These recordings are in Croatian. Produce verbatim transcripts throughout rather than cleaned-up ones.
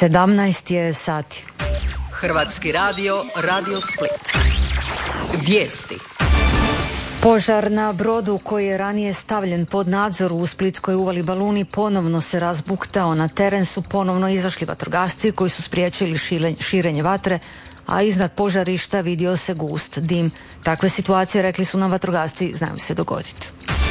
sedamnaest je sati. Hrvatski radio, Radio Split. Vijesti. Požar na brodu koji je ranije stavljen pod nadzor u Splitskoj uvali Baluni ponovno se razbuktao. Na teren su ponovno izašli vatrogasci koji su spriječili širenje vatre, a iznad požarišta vidio se gust dim. Takve situacije, rekli su nam vatrogasci, znaju se dogoditi.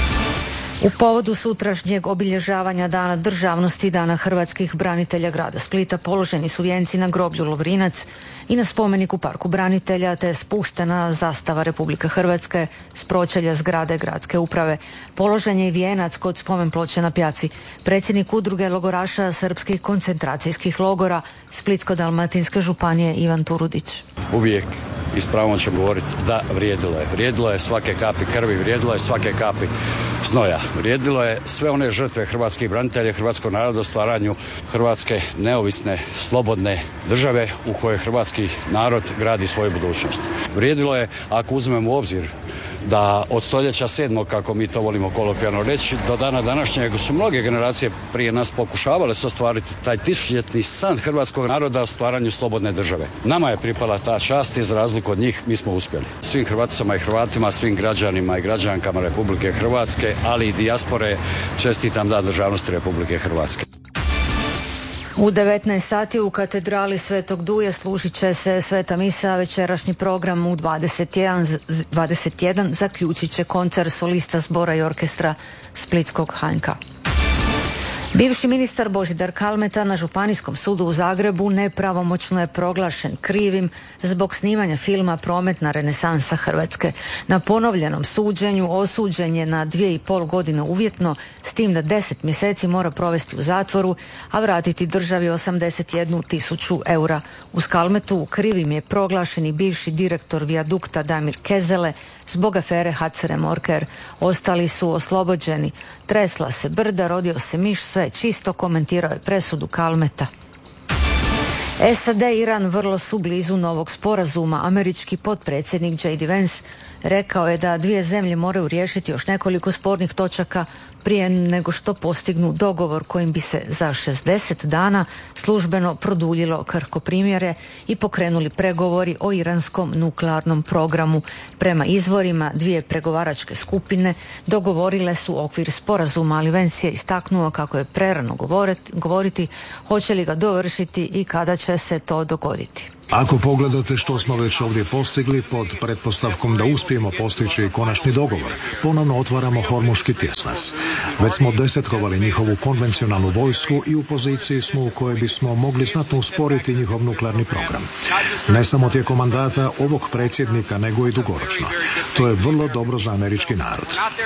U povodu sutrašnjeg obilježavanja Dana državnosti i Dana hrvatskih branitelja grada Splita položeni su vijenci na groblju Lovrinac i na spomenik u Parku branitelja, te je spuštena zastava Republike Hrvatske s pročelja zgrade gradske uprave. Položen je i vijenac kod spomen ploče na Pjaci. Predsjednik udruge logoraša srpskih koncentracijskih logora Splitsko-dalmatinske županije Ivan Turudić. Uvijek i s pravom ćemo govoriti da vrijedilo je. Vrijedilo je svake kapi krvi, vrijedilo je svake kapi znoja. Vrijedilo je sve one žrtve hrvatskih branitelja, hrvatskog naroda u stvaranju Hrvatske neovisne, slobodne države u kojoj hrvatski narod gradi svoju budućnost. Vrijedilo je, ako uzmemo u obzir da od stoljeća sedmog, kako mi to volimo kolokvijalno reći, do dana današnjeg su mnoge generacije prije nas pokušavale se ostvariti taj tisućljetni san hrvatskog naroda o stvaranju slobodne države. Nama je pripala ta čast i za razliku od njih mi smo uspjeli. Svim Hrvaticama i Hrvatima, svim građanima i građankama Republike Hrvatske, ali i dijaspore, čestitam Dan državnosti Republike Hrvatske. U devetnaest sati u katedrali Svetog Duje služit će se Sveta misa, večerašnji program u dvadeset jedan, dvadeset jedan zaključit će koncert solista zbora i orkestra Splitskog H N K. Bivši ministar Božidar Kalmeta na Županijskom sudu u Zagrebu nepravomoćno je proglašen krivim zbog snimanja filma Prometna renesansa Hrvatske. Na ponovljenom suđenju osuđen je na dvije i pol godine uvjetno, s tim da deset mjeseci mora provesti u zatvoru, a vratiti državi osamdeset jednu tisuću eura. Uz Kalmetu krivim je proglašen i bivši direktor Vijadukta Damir Kezele zbog afere H C R Morker. Ostali su oslobođeni. Tresla se brda, rodio se miš, sve je čisto, komentirao je presudu Kalmeta. S A D i Iran vrlo su blizu novog sporazuma. Američki potpredsjednik J D Vance rekao je da dvije zemlje moraju riješiti još nekoliko spornih točaka prije nego što postignu dogovor kojim bi se za šezdeset dana službeno produljilo krhko primjere i pokrenuli pregovori o iranskom nuklearnom programu. Prema izvorima, dvije pregovaračke skupine dogovorile su okvir sporazuma, ali Vance je istaknuo kako je prerano govoriti, govoriti hoće li ga dovršiti i kada će se to dogoditi. Ako pogledate što smo već ovdje postigli pod pretpostavkom da uspijemo postići konačni dogovor, ponovno otvaramo Hormuški tjesnac. Već smo desetkovali njihovu konvencionalnu vojsku i u poziciji smo u kojoj bismo mogli znatno usporiti njihov nuklearni program. Ne samo tijekom mandata ovog predsjednika, nego i dugoročno. To je vrlo dobro za američki narod.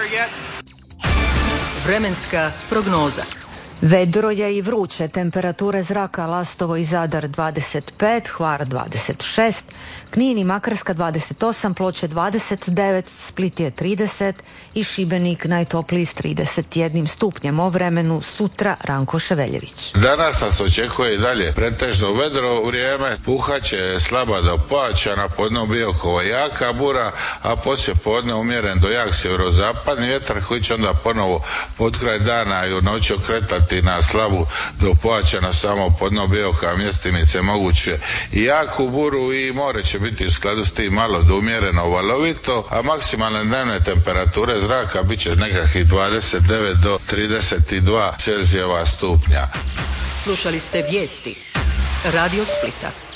Vremenska prognoza. Vedro je i vruće, temperature zraka Lastovo i Zadar dvadeset pet, Hvar dvadeset šest, Knin i Makarska dvadeset osam, Ploče dvadeset devet, Split je trideset i Šibenik najtopliji s trideset jedan stupnjem. O vremenu sutra Ranko Ševeljević. Danas nas očekuje i dalje pretežno vedro vrijeme, puhaće slaba do pojačana, podne Biokova jaka bura, a poslije podne umjeren do jak sjeverozapadni vjetar koji će onda ponovo pod kraj dana i u noći okretati na slabu do pojačana samo podno Bioka mjestinice moguće i jaku buru i more će biti u skladu s tim malo do umjereno valovito, a maksimalne dnevne temperature zraka bit će nekakvih dvadeset devet do trideset dva Celzijeva stupnja. Slušali ste vijesti Radio Splita.